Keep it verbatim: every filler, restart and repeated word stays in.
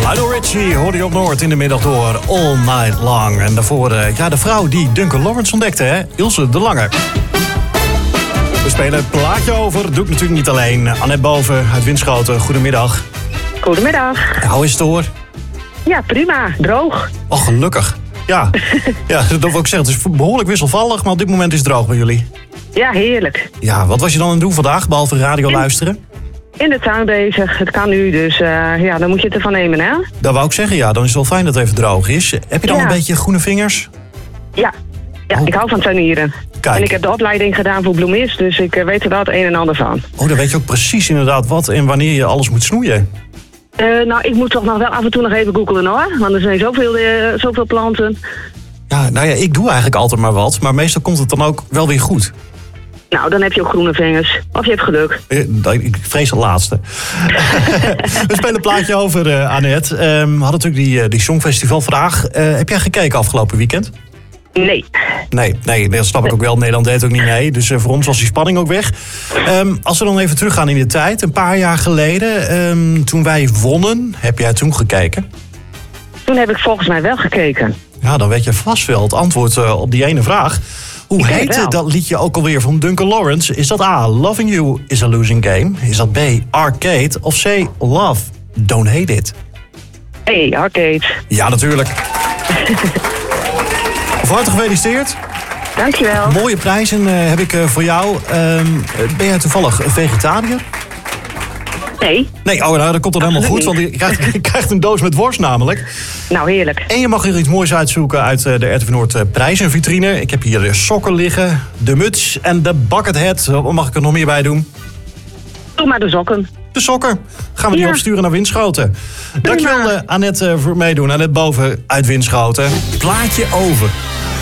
Lionel Richie hoorde je op Noord in de middag door All Night Long. En daarvoor uh, ja, de vrouw die Duncan Lawrence ontdekte, hè? Ilse de Lange. We spelen het plaatje over. Dat doe ik natuurlijk niet alleen. Annette Boven uit Winschoten, goedemiddag. Goedemiddag. Ja, hoe is het hoor? Ja, prima. Droog. Oh, gelukkig. Ja, ja dat wil ik zeggen. Het is behoorlijk wisselvallig, maar op dit moment is het droog bij jullie. Ja, heerlijk. Ja, wat was je dan aan het doen vandaag, behalve radio luisteren? In de tuin bezig. Het kan nu, dus uh, ja, dan moet je het ervan nemen, hè? Dat wou ik zeggen, ja. Dan is het wel fijn dat het even droog is. Heb je dan ja. een beetje groene vingers? Ja. Ja, oh. ik hou van tuinieren. Kijk. En ik heb de opleiding gedaan voor bloemist, dus ik uh, weet er wel het een en ander van. Oh, dan weet je ook precies inderdaad wat en wanneer je alles moet snoeien. Uh, nou, ik moet toch nog wel af en toe nog even googelen, hoor. Want er zijn zoveel, uh, zoveel planten. Ja, nou ja, ik doe eigenlijk altijd maar wat. Maar meestal komt het dan ook wel weer goed. Nou, dan heb je ook groene vingers. Of je hebt geluk. Ik vrees het laatste. We spelen een plaatje over, uh, Annette. Um, we hadden natuurlijk die, uh, die Songfestivalvraag. Uh, heb jij gekeken afgelopen weekend? Nee. Nee, nee, dat snap ik ook wel. Nederland deed ook niet mee. Dus uh, voor ons was die spanning ook weg. Um, als we dan even teruggaan in de tijd. Een paar jaar geleden, um, toen wij wonnen, heb jij toen gekeken? Toen heb ik volgens mij wel gekeken. Ja, dan weet je vast wel het antwoord uh, op die ene vraag. Hoe heette dat liedje ook alweer van Duncan Lawrence? Is dat A, Loving You is a Losing Game? Is dat B, Arcade? Of C, Love, Don't Hate It? Hey, Arcade. Ja, natuurlijk. Van harte gefeliciteerd. Dankjewel. Mooie prijzen uh, heb ik uh, voor jou. Um, ben jij toevallig vegetariër? Nee. Nee, oh, nou, dat komt dan helemaal goed, want je krijgt, je krijgt een doos met worst namelijk. Nou, heerlijk. En je mag er iets moois uitzoeken uit de R T V Noord prijzenvitrine. Ik heb hier de sokken liggen, de muts en de bucket hat. Wat mag ik er nog meer bij doen? Doe maar de sokken. De sokken. Gaan we die ja. opsturen naar Winschoten. Dankjewel, uh, Annette, uh, voor het meedoen. Annette Boven uit Winschoten. Plaatje over.